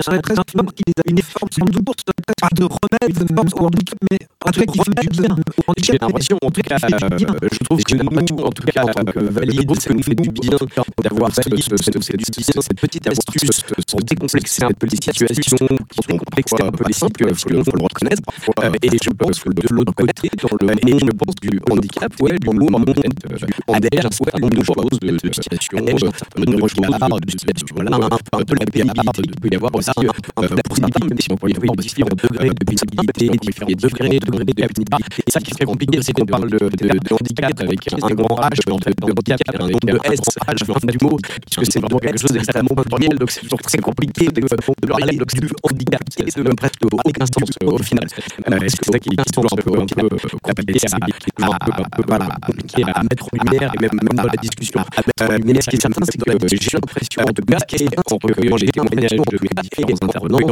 serait très influent qu'il a une forme sans doute pas de remède au handicap, mais en tout cas qui fait du bien au handicap. J'ai l'impression, en tout cas, je trouve que nous, en tout cas, en tant que valides, ça nous fait du bien d'avoir cette petite astuce pour décomplexer un peu les situations qui sont complexes un peu les simples, il faut le reconnaître. Et je pense que de l'autre côté, dans le monde, je pense, du handicap, du monde adhère à un certain nombre de choses, de situations, de regards, de situations, voilà, un peu la pénibilité. Il peut y avoir aussi même si on peut y avoir différents degrés de pénibilité, différents degrés de pénibilité. Et ça qui serait compliqué, c'est qu'on parle de handicap avec un grand H, mais en fait, de handicap avec un nombre de S, H, en fin du mot, puisque c'est vraiment quelque chose d'extrêmement pluriel, donc c'est toujours très compliqué de parler du handicap, et de presque aucun sens au final. Est-ce que c'est ça qui est un peu compliqué à mettre en lumière, et même dans la discussion, à mettre en lumière, ce qui est certain, c'est que j'ai l'impression, en tout cas, en recueillant les témoignages de mes différents intervenants,